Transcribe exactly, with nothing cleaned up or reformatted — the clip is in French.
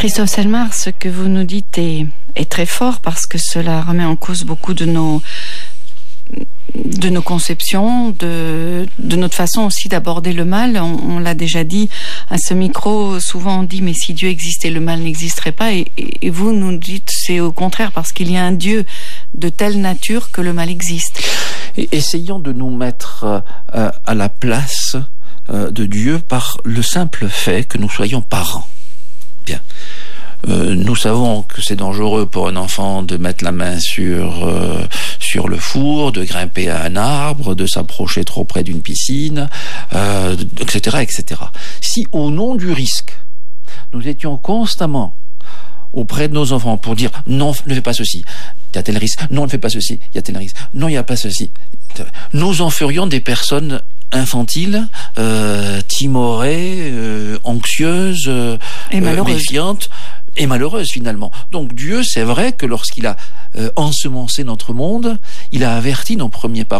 Christophe Selmar, ce que vous nous dites est, est très fort parce que cela remet en cause beaucoup de nos, de nos conceptions, de, de notre façon aussi d'aborder le mal. On, on l'a déjà dit à ce micro, souvent on dit mais si Dieu existait, le mal n'existerait pas. Et, et, et vous nous dites c'est au contraire parce qu'il y a un Dieu de telle nature que le mal existe. Et essayons de nous mettre euh, à la place euh, de Dieu par le simple fait que nous soyons parents. Bien. Euh, nous savons que c'est dangereux pour un enfant de mettre la main sur euh, sur le four, de grimper à un arbre, de s'approcher trop près d'une piscine, euh, et cetera, et cetera. Si au nom du risque, nous étions constamment auprès de nos enfants pour dire non, ne fais pas ceci, il y a tel risque, non, ne fais pas ceci, il y a tel risque, non, il n'y a pas ceci, nous en ferions des personnes infantiles, euh, timorées, euh, anxieuses, euh, et malheureuses. méfiantes et malheureuses finalement. Donc Dieu, c'est vrai que lorsqu'il a euh, ensemencé notre monde, il a averti nos premiers parents